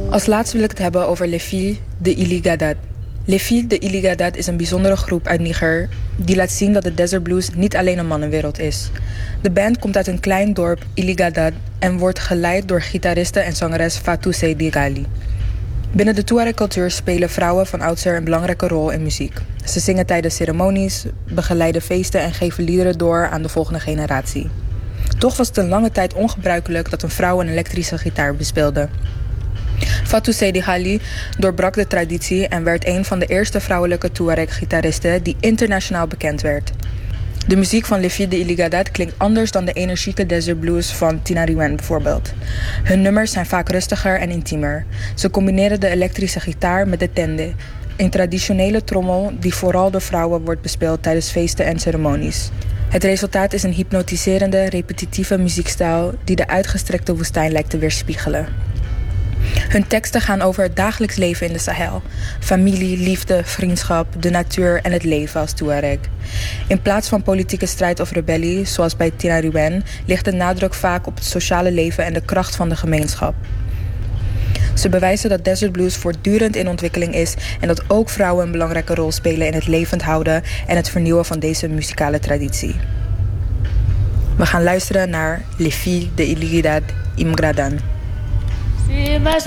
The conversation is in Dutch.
Als laatste wil ik het hebben over Les Filles de Iligadad. Les Filles de Iligadad is een bijzondere groep uit Niger die laat zien dat de Desert Blues niet alleen een mannenwereld is. De band komt uit een klein dorp, Iligadad, en wordt geleid door gitariste en zangeres Fatou Seydi Ghali. Binnen de Tuareg-cultuur spelen vrouwen van oudsher een belangrijke rol in muziek. Ze zingen tijdens ceremonies, begeleiden feesten en geven liederen door aan de volgende generatie. Toch was het een lange tijd ongebruikelijk dat een vrouw een elektrische gitaar bespeelde. Fatou Seydi Ghali doorbrak de traditie en werd een van de eerste vrouwelijke Tuareg-gitaristen die internationaal bekend werd. De muziek van Les Filles de Iligadad klinkt anders dan de energieke desert blues van Tinariwen bijvoorbeeld. Hun nummers zijn vaak rustiger en intiemer. Ze combineren de elektrische gitaar met de tende, een traditionele trommel die vooral door vrouwen wordt bespeeld tijdens feesten en ceremonies. Het resultaat is een hypnotiserende, repetitieve muziekstijl die de uitgestrekte woestijn lijkt te weerspiegelen. Hun teksten gaan over het dagelijks leven in de Sahel. Familie, liefde, vriendschap, de natuur en het leven als Tuareg. In plaats van politieke strijd of rebellie, zoals bij Tinariwen, ligt de nadruk vaak op het sociale leven en de kracht van de gemeenschap. Ze bewijzen dat Desert Blues voortdurend in ontwikkeling is en dat ook vrouwen een belangrijke rol spelen in het levend houden en het vernieuwen van deze muzikale traditie. We gaan luisteren naar Les Filles de Iligadad Imgradan. Si vas